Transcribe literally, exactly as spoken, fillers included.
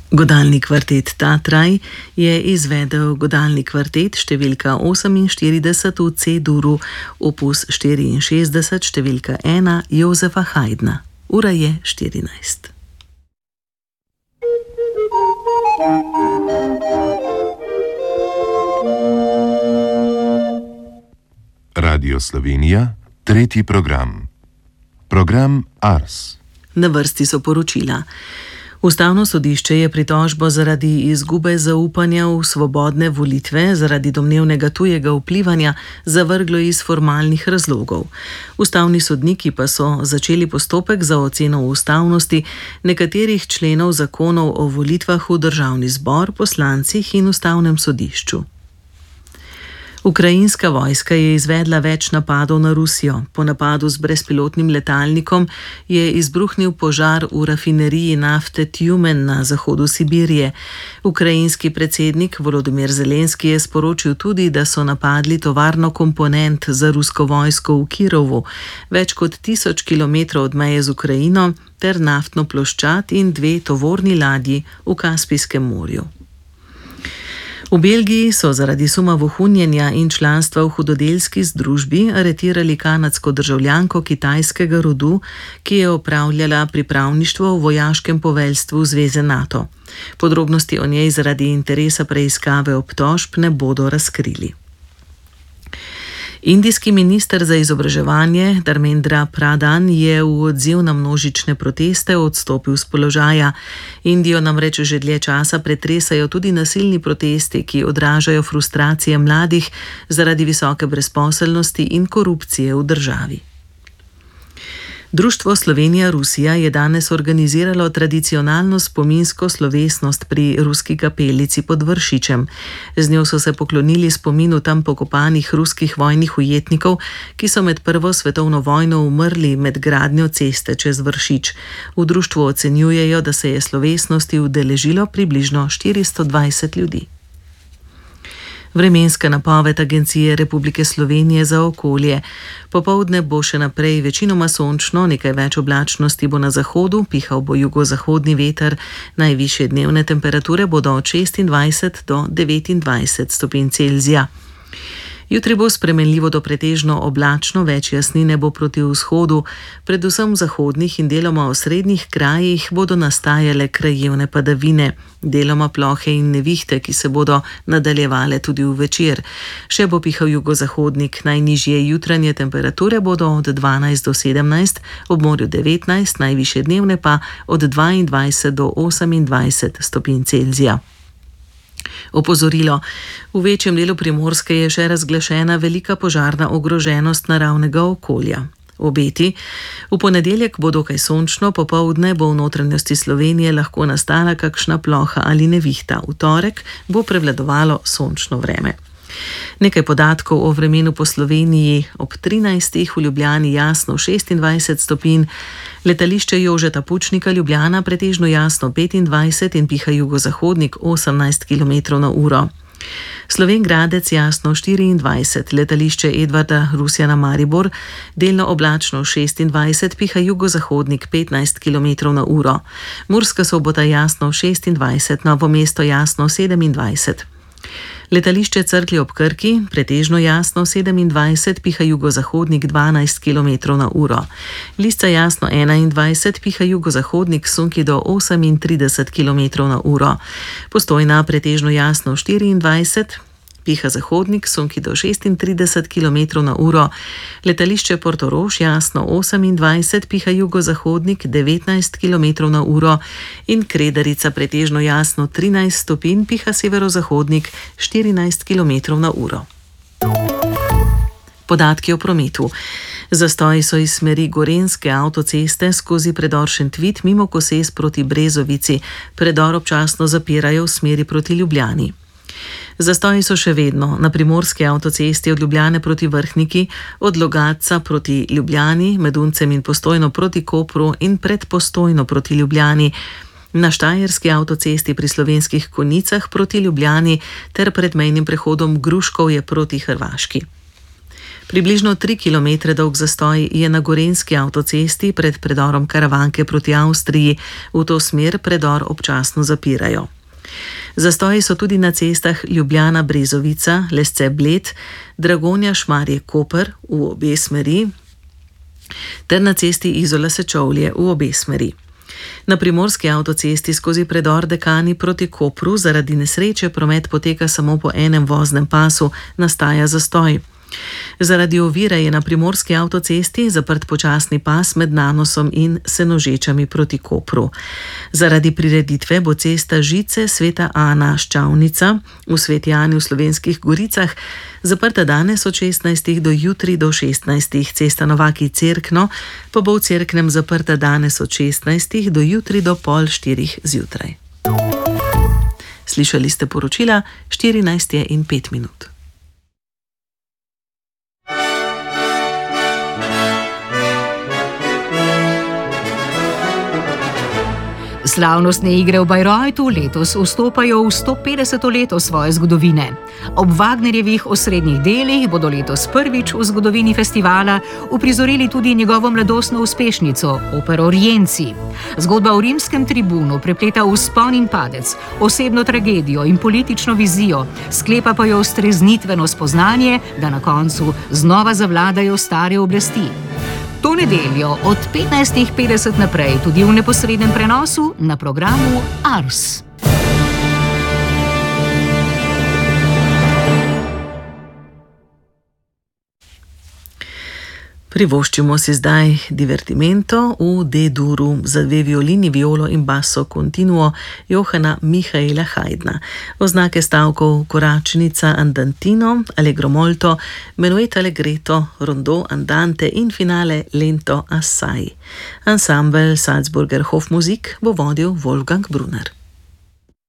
Godalni kvartet Tatraj je izvedel godalni kvartet številka oseminštirideset v C-duru, opus štiriinšestdeset številka ena Jozefa Haydna. Ura je štirinajst. Radio Slovenija, tretji program. Program Ars. Na vrsti so poročila. Ustavno sodišče je pritožbo zaradi izgube zaupanja v svobodne volitve zaradi domnevnega tujega vplivanja zavrglo iz formalnih razlogov. Ustavni sodniki pa so začeli postopek za oceno ustavnosti nekaterih členov zakonov o volitvah v državni zbor, poslancih in ustavnem sodišču. Ukrajinska vojska je izvedla več napadov na Rusijo. Po napadu z brezpilotnim letalnikom je izbruhnil požar v rafineriji nafte Tjumen na zahodu Sibirije. Ukrajinski predsednik Volodymyr Zelenski je sporočil tudi, da so napadli tovarno komponent za rusko vojsko v Kirovu, več kot tisoč kilometrov od meje z Ukrajino, ter naftno ploščad in dve tovorni ladji v Kaspijskem morju. V Belgiji so zaradi suma vohunjenja in članstva v hudodelski združbi aretirali kanadsko državljanko kitajskega rodu, ki je opravljala pripravništvo v vojaškem poveljstvu Zveze NATO. Podrobnosti o njej zaradi interesa preiskave obtožb ne bodo razkrili. Indijski minister za izobraževanje Dharmendra Pradhan je v odziv na množične proteste odstopil z položaja. Indijo namreč že dlje časa pretresajo tudi nasilni protesti, ki odražajo frustracije mladih zaradi visoke brezposelnosti in korupcije v državi. Društvo Slovenija-Rusija je danes organiziralo tradicionalno spominsko slovesnost pri ruski kapelici pod Vršičem. Z njo so se poklonili spominu tam pokopanih ruskih vojnih ujetnikov, ki so med prvo svetovno vojno umrli med gradnjo ceste čez Vršič. V društvu ocenjujejo, da se je slovesnosti udeležilo približno štiristo dvajset ljudi. Vremenska napoved Agencije Republike Slovenije za okolje. Popoldne bo še naprej večinoma sončno, nekaj več oblačnosti bo na zahodu, pihal bo jugozahodni veter, najvišje dnevne temperature bodo od šestindvajset do devetindvajset stopinj Celzija. Jutri bo spremenljivo do pretežno oblačno, več jasnine bo proti vzhodu, predvsem v zahodnih in deloma osrednjih krajih bodo nastajale krajevne padavine, deloma plohe in nevihte, ki se bodo nadaljevale tudi v večer. Še bo pihal jugozahodnik, najnižje jutranje temperature bodo od dvanajst do sedemnajst, ob morju devetnajst, najvišje dnevne pa od dvaindvajset do osemindvajset stopinj Celzija. Opozorilo. V večjem delu Primorske je še razglašena velika požarna ogroženost naravnega okolja. Obeti. V ponedeljek bo dokaj sončno, popoldne bo v notranjosti Slovenije lahko nastala kakšna ploha ali nevihta. V torek bo prevladovalo sončno vreme. Nekaj podatkov o vremenu po Sloveniji. Ob trinajstih v Ljubljani jasno šestindvajset stopinj, letališče Jožeta Pučnika Ljubljana pretežno jasno petindvajset in piha jugozahodnik osemnajst kilometrov na uro. Slovenj Gradec jasno štiriindvajset, letališče Edvarda Rusjana Maribor delno oblačno šestindvajset, piha jugozahodnik petnajst kilometrov na uro. Murska Sobota jasno šestindvajset, Novo mesto jasno sedemindvajset. Letališče Cerklje ob Krki, pretežno jasno sedemindvajset, piha jugozahodnik dvanajst kilometrov na uro. Lisca jasno enaindvajset, piha jugozahodnik sunki do osemintrideset kilometrov na uro. Postojna pretežno jasno štiriindvajset, piha zahodnik sunki do šestintrideset kilometrov na uro. Letališče Portorož jasno osemindvajset, piha jugozahodnik devetnajst kilometrov na uro in Kredarica pretežno jasno trinajst stopinj, piha severozahodnik štirinajst kilometrov na uro. Podatki o prometu. Zastoji so iz smeri Gorenjske avtoceste skozi predor Šentvid mimo Koses proti Brezovici. Predor občasno zapirajo v smeri proti Ljubljani. Zastoji so še vedno na primorski avtocesti od Ljubljane proti Vrhniki, od Logatca proti Ljubljani, med Uncem in Postojno proti Kopru in pred Postojno proti Ljubljani, na štajerski avtocesti pri Slovenskih Konjicah proti Ljubljani ter pred mejnim prehodom Gruškovje proti Hrvaški. Približno tri kilometre dolg zastoj je na gorenjski avtocesti pred predorom Karavanke proti Avstriji, v to smer predor občasno zapirajo. Zastoji so tudi na cestah Ljubljana-Brezovica, Lesce-Bled, Dragonja-Šmarje-Koper v obe smeri ter na cesti Izola-Sečovlje v obe smeri. Na primorski avtocesti skozi predor Dekani proti Kopru zaradi nesreče promet poteka samo po enem voznem pasu, nastaja zastoj. Zaradi ovire je na primorski avtocesti zaprt počasni pas med Nanosom in Senožečami proti Kopru. Zaradi prireditve bo cesta Žice Sveta Ana Ščavnica v Sveti Ani v Slovenskih Goricah zaprta danes od šestnajstih do jutri do šestnajstih. Cesta Novaki Cerkno pa bo v Cerknem zaprta danes od šestnajstih do jutri do pol štirih zjutraj. Slišali ste poročila, štirinajst je in pet minut. Slavnostne igre v Bayreuthu letos vstopajo v sto petdeseto leto svoje zgodovine. Ob Wagnerjevih osrednjih delih bodo letos prvič v zgodovini festivala uprizorili tudi njegovo mladostno uspešnico, opero Rienzi. Zgodba o rimskem tribunu prepleta vzpon in padec, osebno tragedijo in politično vizijo, sklepa pa jo streznitveno spoznanje, da na koncu znova zavladajo stare oblasti. To nedeljo od petnajstih petdeset naprej tudi v neposrednem prenosu na programu Ars. Privoščimo si zdaj divertimento v D-duru za dve violini, violo in basso continuo Johana Michaela Haydna. Oznake stavkov koračnica andantino, allegro molto, menuet allegretto, rondò andante in finale lento assai. Ensemble Salzburger Hofmusik bo vodil Wolfgang Brunner.